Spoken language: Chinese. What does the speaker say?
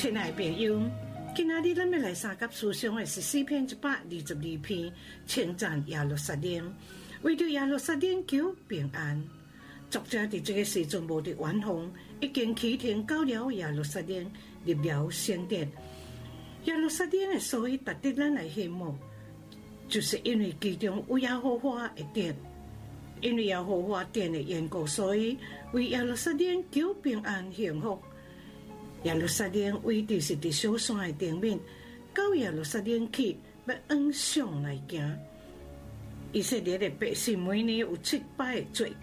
亲爱朋友，今仔日咱要来三甲思想的是诗篇122篇，称赞耶路撒冷，为着耶路撒冷求平安。作者伫这个时阵无伫远方，已经启程到了耶路撒冷，入了圣殿。耶路撒冷的所以值得咱来羡慕，就是因为其中有耶和华的殿。因为耶和华殿的缘故，所以为耶路撒冷求平安幸福。耶路撒冷位置是伫小山的顶面，到耶路撒冷去要往上来行。以色列的百姓每年有7摆做